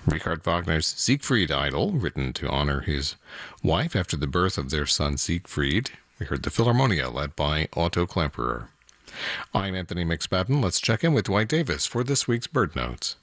Richard Wagner's Siegfried Idyll, written to honor his wife after the birth of their son Siegfried. We heard the Philharmonia, led by Otto Klemperer. I'm Anthony McSpadden. Let's check in with Dwight Davis for this week's Bird Notes.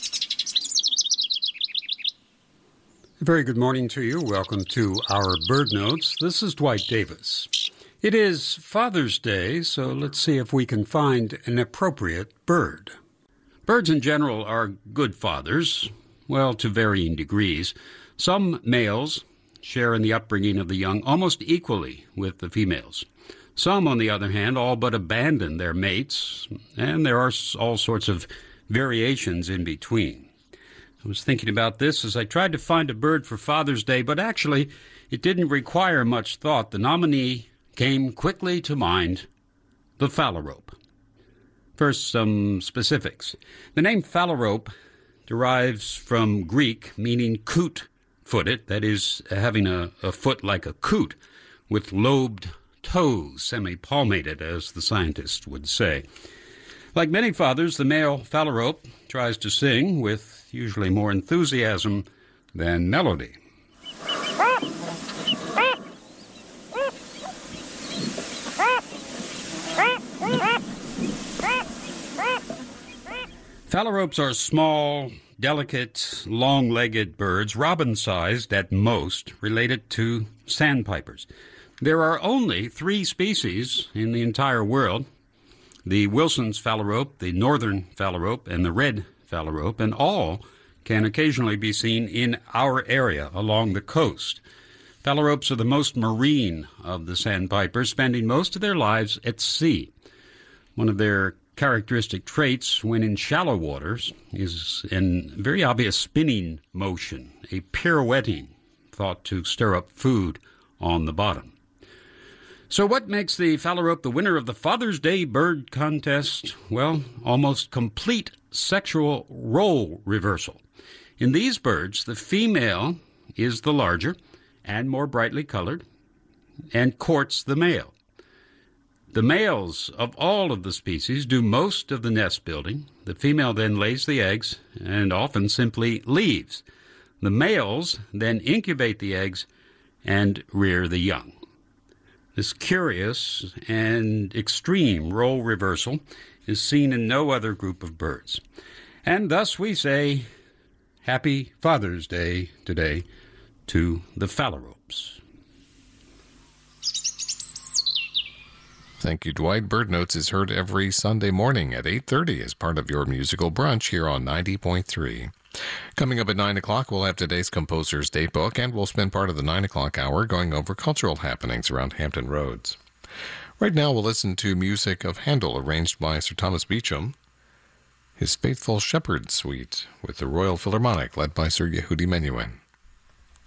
A very good morning to you. Welcome to our Bird Notes. This is Dwight Davis. It is Father's Day, so let's see if we can find an appropriate bird. Birds in general are good fathers, well, to varying degrees. Some males share in the upbringing of the young almost equally with the females. Some, on the other hand, all but abandon their mates, and there are all sorts of variations in between. I was thinking about this as I tried to find a bird for Father's Day, but actually it didn't require much thought. The nominee came quickly to mind: the phalarope. First, some specifics. The name phalarope derives from Greek, meaning coot-footed, that is, having a foot like a coot, with lobed toes, semi-palmated, as the scientists would say. Like many fathers, the male phalarope tries to sing with usually more enthusiasm than melody. Phalaropes are small, delicate, long-legged birds, robin-sized at most, related to sandpipers. There are only 3 species in the entire world: the Wilson's phalarope, the northern phalarope, and the red phalarope, and all can occasionally be seen in our area along the coast. Phalaropes are the most marine of the sandpipers, spending most of their lives at sea. One of their characteristic traits when in shallow waters is a very obvious spinning motion, a pirouetting, thought to stir up food on the bottom. So what makes the phalarope the winner of the Father's Day Bird Contest? Well, almost complete sexual role reversal. In these birds, the female is the larger and more brightly colored and courts the male. The males of all of the species do most of the nest building. The female then lays the eggs and often simply leaves. The males then incubate the eggs and rear the young. This curious and extreme role reversal is seen in no other group of birds. And thus we say, Happy Father's Day today to the phalaropes. Thank you, Dwight. Bird Notes is heard every Sunday morning at 8:30 as part of your musical brunch here on 90.3. Coming up at 9 o'clock, we'll have today's Composer's Datebook, and we'll spend part of the 9 o'clock hour going over cultural happenings around Hampton Roads. Right now, we'll listen to music of Handel, arranged by Sir Thomas Beecham, his Faithful Shepherd Suite, with the Royal Philharmonic, led by Sir Yehudi Menuhin.